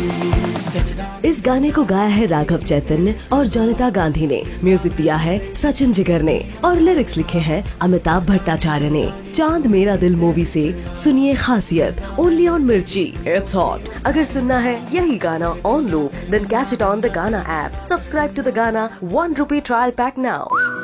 इस गाने को गाया है राघव चैतन्य और जॉनिता गांधी ने, म्यूजिक दिया है सचिन जिगर ने और लिरिक्स लिखे हैं अमिताभ भट्टाचार्य ने। चांद मेरा दिल मूवी से सुनिए खासियत, ओनली ऑन मिर्ची, इट्स हॉट। अगर सुनना है यही गाना on loop, then catch it on the गाना ऐप। सब्सक्राइब टू द गाना, ₹1 ट्रायल पैक नाउ।